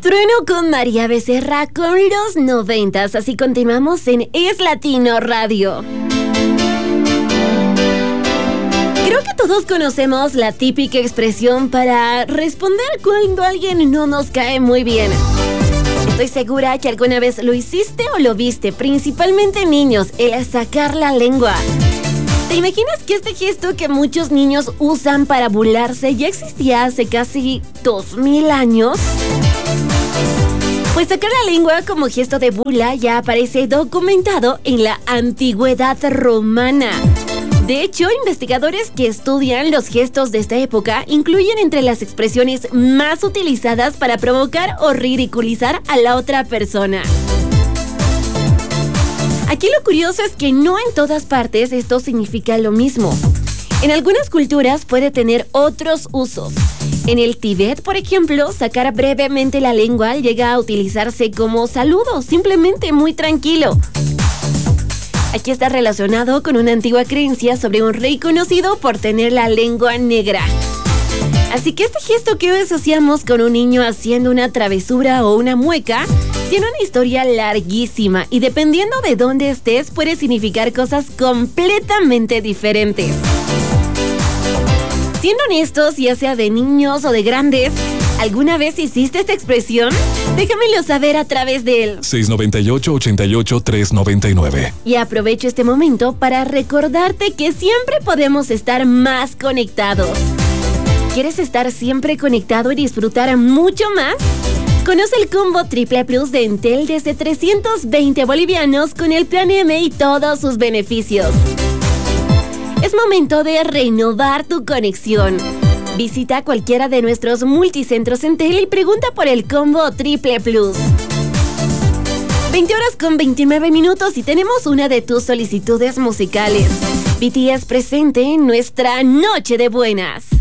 Trueno con María Becerra con los 90s. Así continuamos en Es Latino Radio. Creo que todos conocemos la típica expresión para responder cuando alguien no nos cae muy bien. Estoy segura que alguna vez lo hiciste o lo viste, principalmente niños, el sacar la lengua. ¿Te imaginas que este gesto que muchos niños usan para burlarse ya existía hace casi 2000 años? Pues sacar la lengua como gesto de burla ya aparece documentado en la antigüedad romana. De hecho, investigadores que estudian los gestos de esta época incluyen entre las expresiones más utilizadas para provocar o ridiculizar a la otra persona. Aquí lo curioso es que no en todas partes esto significa lo mismo. En algunas culturas puede tener otros usos. En el Tíbet, por ejemplo, sacar brevemente la lengua llega a utilizarse como saludo, simplemente muy tranquilo. Aquí está relacionado con una antigua creencia sobre un rey conocido por tener la lengua negra. Así que este gesto que hoy asociamos con un niño haciendo una travesura o una mueca tiene una historia larguísima y dependiendo de dónde estés puede significar cosas completamente diferentes. Siendo honestos, ya sea de niños o de grandes, ¿alguna vez hiciste esta expresión? Déjamelo saber a través del 698-88-399. Y aprovecho este momento para recordarte que siempre podemos estar más conectados. ¿Quieres estar siempre conectado y disfrutar mucho más? Conoce el combo Triple Plus de Entel desde 320 bolivianos con el Plan M y todos sus beneficios. Es momento de renovar tu conexión. Visita cualquiera de nuestros multicentros Entel y pregunta por el combo Triple Plus. 20 horas con 29 minutos y tenemos una de tus solicitudes musicales. BTS presente en nuestra Noche de Buenas.